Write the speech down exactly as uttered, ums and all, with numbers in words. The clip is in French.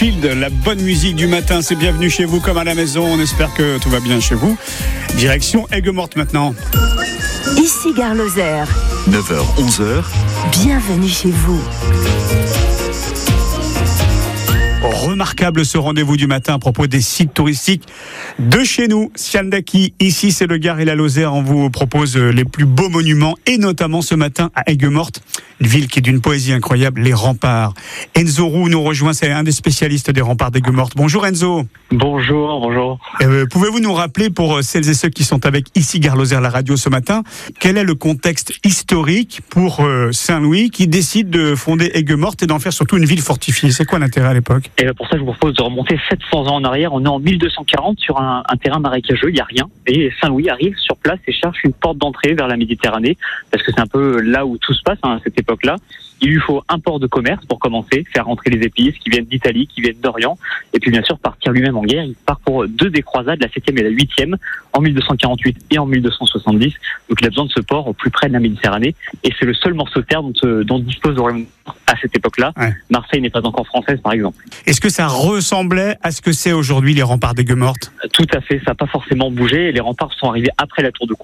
Field, la bonne musique du matin, c'est bienvenue chez vous comme à la maison. On espère que tout va bien chez vous. Direction Aigues-Mortes maintenant. Ici Gare Lozère. neuf heures onze heures. Bienvenue chez vous. Remarquable ce rendez-vous du matin à propos des sites touristiques de chez nous. Sian Daki, ici c'est le Gard et la Lozère. On vous propose les plus beaux monuments et notamment ce matin à Aigues-Mortes, une ville qui est d'une poésie incroyable, les remparts. Enzo Roux nous rejoint, c'est un des spécialistes des remparts d'Aigues-Mortes. Bonjour Enzo. Bonjour, bonjour. Euh, pouvez-vous nous rappeler pour celles et ceux qui sont avec ici Gare Lozère la radio ce matin, quel est le contexte historique pour euh, Saint-Louis qui décide de fonder Aigues-Mortes et d'en faire surtout une ville fortifiée? C'est quoi l'intérêt à l'époque? Et pour ça, je vous propose de remonter sept cents ans en arrière. On est en mille deux cent quarante sur un, un terrain marécageux, il n'y a rien. Et Saint-Louis arrive sur place et cherche une porte d'entrée vers la Méditerranée, parce que c'est un peu là où tout se passe hein, à cette époque-là. Il lui faut un port de commerce pour commencer, faire rentrer les épices qui viennent d'Italie, qui viennent d'Orient, et puis bien sûr partir lui-même en guerre. Il part pour deux des croisades, la septième et la huitième, en mille deux cent quarante-huit et en mille deux cent soixante-dix. Donc il a besoin de ce port au plus près de la Méditerranée, et c'est le seul morceau de terre dont, dont dispose le Royaume à cette époque-là. Ouais. Marseille n'est pas encore française, par exemple. Est-ce que ça ressemblait à ce que c'est aujourd'hui les remparts d'Aigues-Mortes? Tout à fait, ça n'a pas forcément bougé. Les remparts sont arrivés après la tour de